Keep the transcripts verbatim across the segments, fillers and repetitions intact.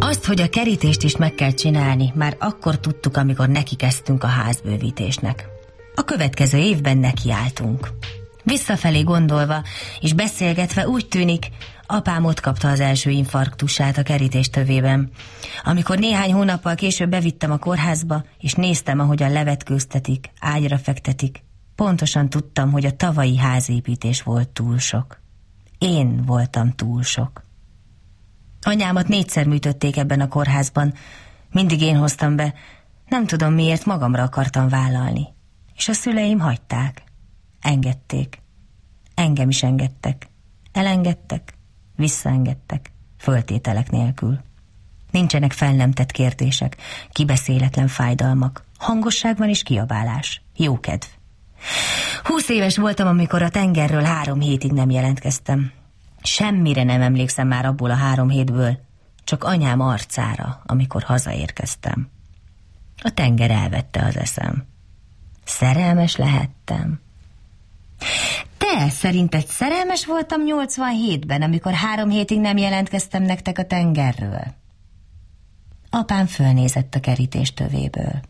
Azt, hogy a kerítést is meg kell csinálni, már akkor tudtuk, amikor nekikezdtünk a házbővítésnek. A következő évben nekiálltunk. Visszafelé gondolva és beszélgetve úgy tűnik, apám ott kapta az első infarktusát a kerítés tövében. Amikor néhány hónappal később bevittem a kórházba, és néztem, ahogyan levetkőztetik, ágyra fektetik, pontosan tudtam, hogy a tavalyi házépítés volt túl sok. Én voltam túl sok. Anyámat négyszer műtötték ebben a kórházban. Mindig én hoztam be. Nem tudom miért, magamra akartam vállalni. És a szüleim hagyták. Engedték. Engem is engedtek. Elengedtek, visszaengedtek, föltételek nélkül. Nincsenek fel nem tett kérdések, kibeszéletlen fájdalmak, hangosságban és kiabálás, jókedv. Húsz éves voltam, amikor a tengerről három hétig nem jelentkeztem. Semmire nem emlékszem már abból a három hétből, csak anyám arcára, amikor hazaérkeztem. A tenger elvette az eszem. Szerelmes lehettem. Te szerinted szerelmes voltam nyolcvanhétben, amikor három hétig nem jelentkeztem nektek a tengerről? Apám fölnézett a kerítés tövéből.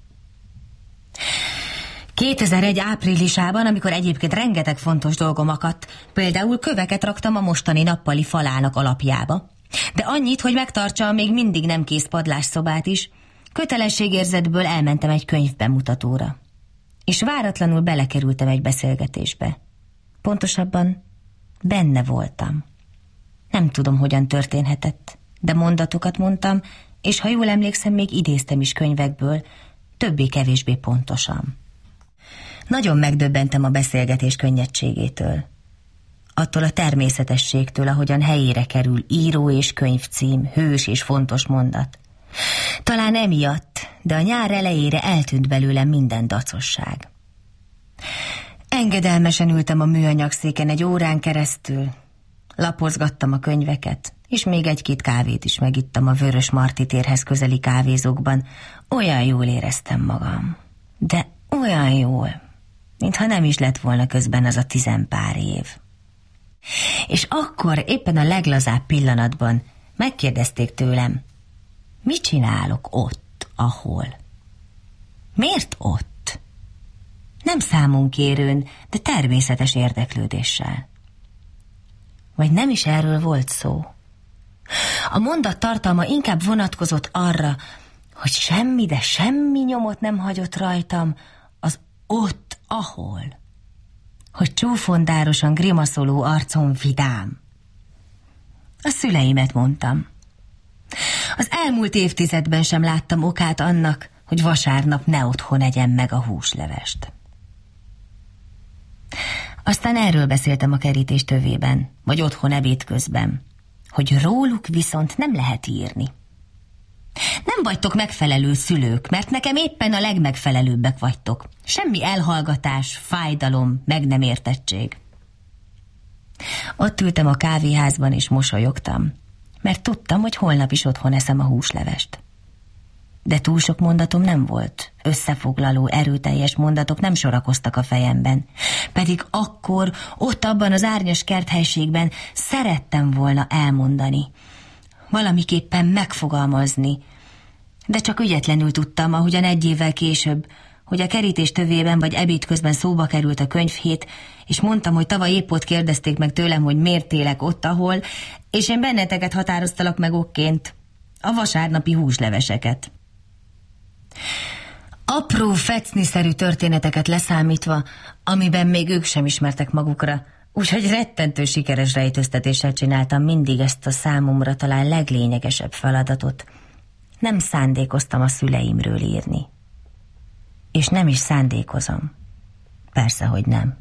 kétezer-egy áprilisában, amikor egyébként rengeteg fontos dolgom akadt, például köveket raktam a mostani nappali falának alapjába, de annyit, hogy megtartsa a még mindig nem kész padlásszobát is, kötelességérzetből elmentem egy könyvbemutatóra. És váratlanul belekerültem egy beszélgetésbe. Pontosabban benne voltam. Nem tudom, hogyan történhetett, de mondatokat mondtam, és ha jól emlékszem, még idéztem is könyvekből, többé-kevésbé pontosan. Nagyon megdöbbentem a beszélgetés könnyedségétől. Attól a természetességtől, ahogyan helyére kerül író és könyvcím, hős és fontos mondat. Talán emiatt, de a nyár elejére eltűnt belőlem minden dacosság. Engedelmesen ültem a műanyagszéken egy órán keresztül, lapozgattam a könyveket, és még egy-két kávét is megittam a Vörös Marti térhez közeli kávézókban. Olyan jól éreztem magam, de olyan jól, mintha nem is lett volna közben az a tizenpár év. És akkor éppen a leglazább pillanatban megkérdezték tőlem, mit csinálok ott, ahol? Miért ott? Nem számunkérőn, de természetes érdeklődéssel. Vagy nem is erről volt szó. A mondat tartalma inkább vonatkozott arra, hogy semmi, de semmi nyomot nem hagyott rajtam az ott, ahol. Hogy csúfondárosan grimaszoló arcom vidám. A szüleimet mondtam. Az elmúlt évtizedben sem láttam okát annak, hogy vasárnap ne otthon egyem meg a húslevest. Aztán erről beszéltem a kerítés tövében, vagy otthon ebéd közben, hogy róluk viszont nem lehet írni. Nem vagytok megfelelő szülők, mert nekem éppen a legmegfelelőbbek vagytok. Semmi elhallgatás, fájdalom, meg nem értettség. Ott ültem a kávéházban és mosolyogtam, mert tudtam, hogy holnap is otthon eszem a húslevest. De túl sok mondatom nem volt. Összefoglaló, erőteljes mondatok nem sorakoztak a fejemben. Pedig akkor, ott abban az árnyas kerthelységben szerettem volna elmondani. Valamiképpen megfogalmazni. De csak ügyetlenül tudtam, ahogyan egy évvel később, hogy a kerítés tövében vagy ebéd közben szóba került a könyvhét, és mondtam, hogy tavaly épp ott kérdezték meg tőlem, hogy miért élek ott, ahol, és én benneteket határoztalak meg okként, a vasárnapi húsleveseket. Apró, fecniszerű történeteket leszámítva, amiben még ők sem ismertek magukra, úgyhogy rettentő sikeres rejtőztetéssel csináltam mindig ezt a számomra talán leglényegesebb feladatot. Nem szándékoztam a szüleimről írni. És nem is szándékozom. Persze, hogy nem.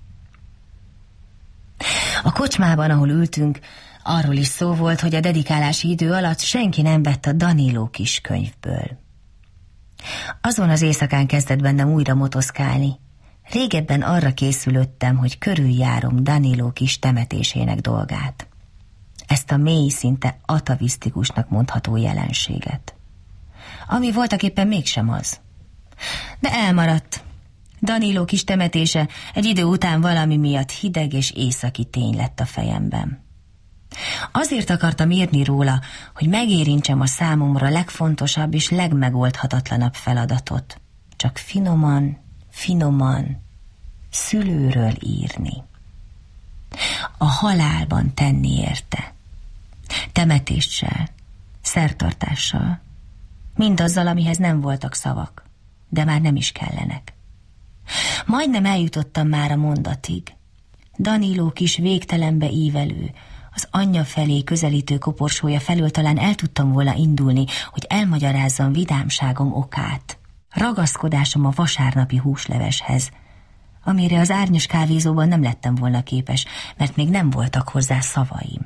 A kocsmában, ahol ültünk, arról is szó volt, hogy a dedikálási idő alatt senki nem vett a Danilo kis könyvből. Azon az éjszakán kezdett bennem újra motoszkálni. Régebben arra készülöttem, hogy körüljárom Danilo kis temetésének dolgát. Ezt a mély, szinte atavisztikusnak mondható jelenséget. Ami voltaképpen mégsem az. De elmaradt. Danilo kis temetése egy idő után valami miatt hideg és északi tény lett a fejemben. Azért akartam írni róla, hogy megérintsem a számomra legfontosabb és legmegoldhatatlanabb feladatot. Csak finoman, finoman, szülőről írni. A halálban tenni érte. Temetéssel, szertartással, mindazzal, amihez nem voltak szavak, de már nem is kellenek. Majdnem eljutottam már a mondatig. Danilo kis végtelenbe ívelő, az anyja felé közelítő koporsója felől talán el tudtam volna indulni, hogy elmagyarázzam vidámságom okát. Ragaszkodásom a vasárnapi húsleveshez, amire az árnyas kávézóban nem lettem volna képes, mert még nem voltak hozzá szavaim.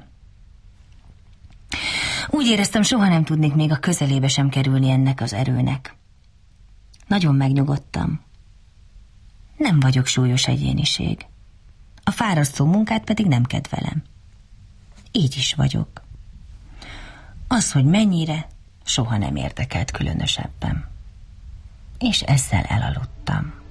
Úgy éreztem, soha nem tudnék még a közelébe sem kerülni ennek az erőnek. Nagyon megnyugodtam. Nem vagyok súlyos egyéniség. A fárasztó munkát pedig nem kedvelem. Így is vagyok. Az, hogy mennyire, soha nem érdekelt különösebben. És ezzel elaludtam.